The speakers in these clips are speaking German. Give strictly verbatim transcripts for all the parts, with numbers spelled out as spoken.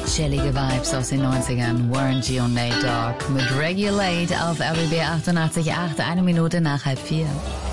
Chillige Vibes aus den neunzigern. Warren G und Nate Dogg mit Regulate auf R B B achtundachtzig Komma acht, eine Minute nach halb vier.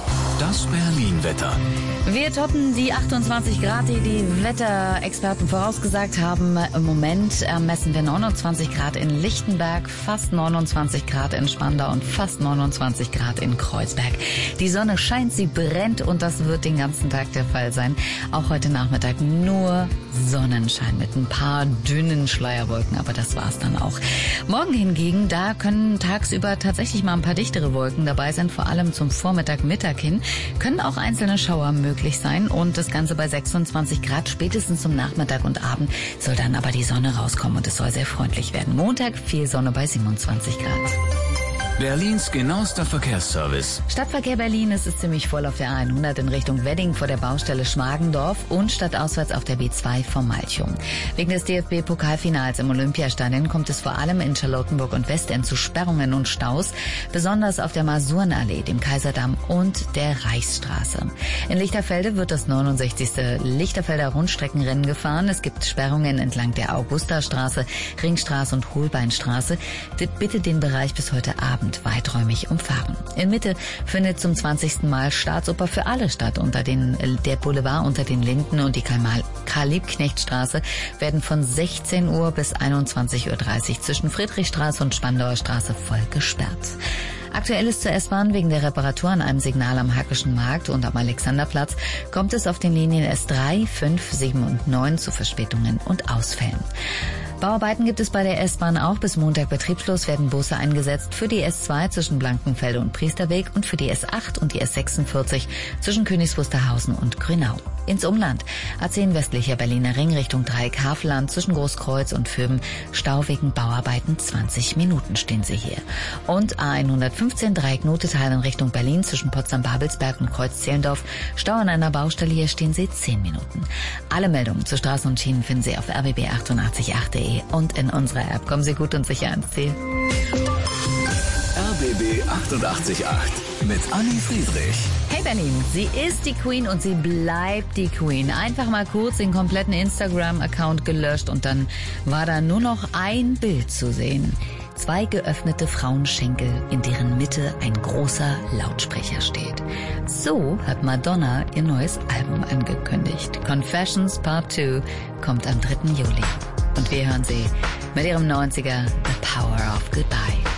Das Berlin-Wetter. Wir toppen die achtundzwanzig Grad, die die Wetterexperten vorausgesagt haben. Im Moment messen wir neunundzwanzig Grad in Lichtenberg, fast neunundzwanzig Grad in Spandau und fast neunundzwanzig Grad in Kreuzberg. Die Sonne scheint, sie brennt und das wird den ganzen Tag der Fall sein. Auch heute Nachmittag nur Sonnenschein mit ein paar dünnen Schleierwolken, aber das war's dann auch. Morgen hingegen, da können tagsüber tatsächlich mal ein paar dichtere Wolken dabei sein, vor allem zum Vormittag, Mittag hin. Können auch einzelne Schauer möglich sein und das Ganze bei sechsundzwanzig Grad. Spätestens zum Nachmittag und Abend soll dann aber die Sonne rauskommen und es soll sehr freundlich werden. Montag viel Sonne bei siebenundzwanzig Grad. Berlins genauester Verkehrsservice. Stadtverkehr Berlin, es ist ziemlich voll auf der hundert in Richtung Wedding vor der Baustelle Schmargendorf und stadtauswärts auf der B zwei vom Malchum. Wegen des D F B-Pokalfinals im Olympiastadion kommt es vor allem in Charlottenburg und Westend zu Sperrungen und Staus, besonders auf der Masurenallee, dem Kaiserdamm und der Reichsstraße. In Lichterfelde wird das neunundsechzigste Lichterfelder Rundstreckenrennen gefahren. Es gibt Sperrungen entlang der Augustastraße, Ringstraße und Holbeinstraße. Bitte den Bereich bis heute Abend weiträumig umfahren. In Mitte findet zum zwanzigsten Mal Staatsoper für alle statt. Unter den, der Boulevard unter den Linden und die Karl-Liebknecht-Straße werden von sechzehn Uhr bis einundzwanzig Uhr dreißig zwischen Friedrichstraße und Spandauer Straße voll gesperrt. Aktuell ist zur S-Bahn wegen der Reparatur an einem Signal am Hackischen Markt und am Alexanderplatz kommt es auf den Linien S drei, fünf, sieben und neun zu Verspätungen und Ausfällen. Bauarbeiten gibt es bei der S-Bahn auch. Bis Montag betriebslos werden Busse eingesetzt für die S zwei zwischen Blankenfelde und Priesterweg und für die S acht und die S sechsundvierzig zwischen Königs Wusterhausen und Grünau. Ins Umland. A zehn westlicher Berliner Ring Richtung Dreieck-Havelland zwischen Großkreuz und Vöben. Stau wegen Bauarbeiten, zwanzig Minuten stehen sie hier. Und A hundertfünfzehn Dreieck-Notetal in Richtung Berlin zwischen Potsdam-Babelsberg und Kreuz-Zehlendorf. Stau an einer Baustelle, hier stehen sie zehn Minuten. Alle Meldungen zu Straßen und Schienen finden Sie auf r b b achtundachtzig Komma acht punkt de und in unserer App. Kommen Sie gut und sicher ans Ziel. R B B achtundachtzig Komma acht mit Anni Friedrich. Hey Berlin, sie ist die Queen und sie bleibt die Queen. Einfach mal kurz den kompletten Instagram-Account gelöscht und dann war da nur noch ein Bild zu sehen. Zwei geöffnete Frauenschenkel, in deren Mitte ein großer Lautsprecher steht. So hat Madonna ihr neues Album angekündigt. Confessions Part zwei kommt am dritten Juli. Und wir hören sie mit ihrem neunziger The Power of Goodbye.